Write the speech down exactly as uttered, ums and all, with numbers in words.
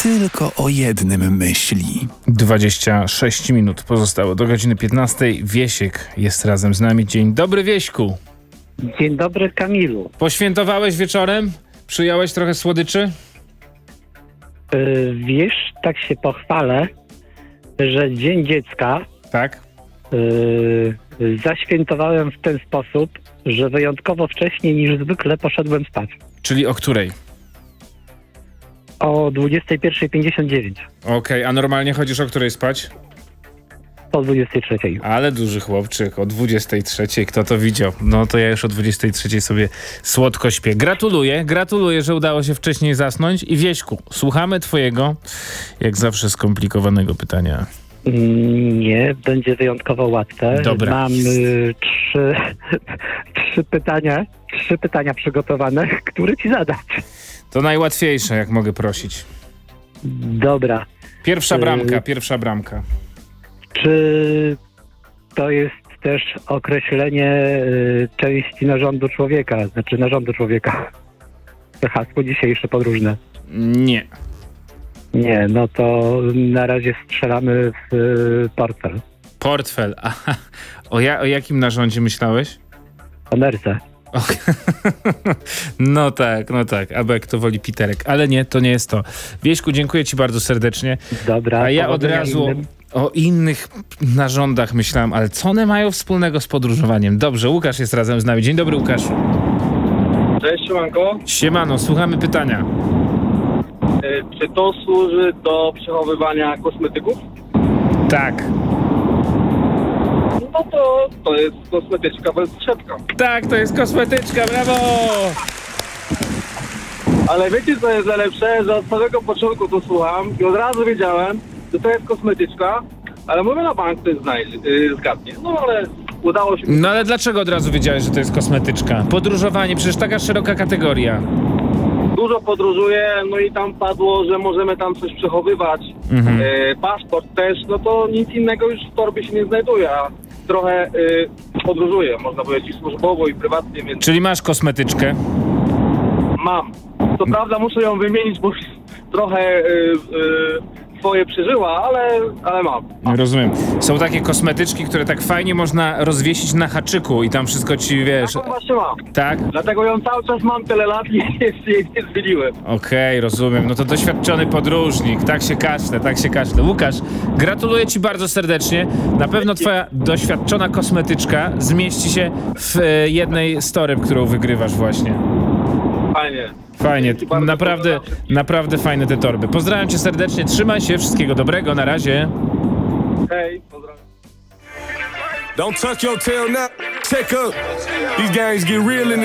tylko o jednym myśli. dwadzieścia sześć minut pozostało do godziny piętnastej. Wiesiek jest razem z nami. Dzień dobry, Wieśku. Dzień dobry, Kamilu. Poświętowałeś wieczorem? Przyjąłeś trochę słodyczy? Yy, wiesz, tak się pochwalę, że Dzień Dziecka Tak. yy, zaświętowałem w ten sposób, że wyjątkowo wcześniej niż zwykle poszedłem spać. Czyli o której? O dwudziestej pierwszej pięćdziesiąt dziewięć. Okej, okay, a normalnie chodzisz o której spać? Po dwudziestej trzeciej. Ale duży chłopczyk, o dwudziestej trzeciej, kto to widział? No to ja już o dwudziestej trzeciej sobie słodko śpię. Gratuluję, gratuluję, że udało się wcześniej zasnąć. I Wieśku, słuchamy twojego, jak zawsze, skomplikowanego pytania. Nie, będzie wyjątkowo łatwe. Dobra. Mam y, trzy, trzy pytania, trzy pytania przygotowane, które ci zadać. To najłatwiejsze, jak mogę prosić. Dobra. Pierwsza bramka, Y- pierwsza bramka. Czy to jest też określenie y, części narządu człowieka, znaczy narządu człowieka? To hasło dzisiejsze podróżne. Nie. Nie, no to na razie strzelamy w y, portfel. Portfel. Aha. O, ja, o jakim narządzie myślałeś? O nerce. Okay. No tak, no tak. Abek to woli Piterek. Ale nie, to nie jest to. Wieśku, dziękuję ci bardzo serdecznie. Dobra. A ja od powodzenia razu innym. o innych narządach myślałem, ale co one mają wspólnego z podróżowaniem? Dobrze, Łukasz jest razem z nami. Dzień dobry, Łukaszu. Cześć, siemanko. Siemano, słuchamy pytania. E, Czy to służy do przechowywania kosmetyków? Tak. No to to jest kosmetyczka bez trzepka. Tak, to jest kosmetyczka, brawo! Ale wiecie, co jest najlepsze? Że od samego początku to słucham i od razu wiedziałem, że to jest kosmetyczka, ale mówię, na bank to jest znajdzie, yy, zgadnie. No ale udało się. No ale dlaczego od razu wiedziałeś, że to jest kosmetyczka? Podróżowanie, przecież taka szeroka kategoria. Dużo podróżuję, no i tam padło, że możemy tam coś przechowywać. Mhm. E, paszport też, no to nic innego już w torbie się nie znajduje, a trochę e, podróżuję, można powiedzieć, i służbowo i prywatnie, więc Czyli masz kosmetyczkę? mam. Co prawda muszę ją wymienić, bo trochę e, e, swoje przeżyła, ale, ale mam. Rozumiem. Są takie kosmetyczki, które tak fajnie można rozwiesić na haczyku i tam wszystko ci, wiesz... Taką właśnie mam. Tak? Dlatego ją cały czas mam tyle lat i jeszcze jej nie zmieniłem. Okej, rozumiem. No to doświadczony podróżnik. Tak się kaszle, tak się kaszle. Łukasz, gratuluję ci bardzo serdecznie. Na pewno twoja doświadczona kosmetyczka zmieści się w e, jednej z toreb, którą wygrywasz właśnie. Fajnie. Fajnie, Dzięki bardzo, naprawdę, pozdrawiam. naprawdę fajne te torby. Pozdrawiam cię serdecznie, trzymaj się, wszystkiego dobrego, na razie. Hej, pozdrawiam. Don't tuck your tail now. Check up. These games get real in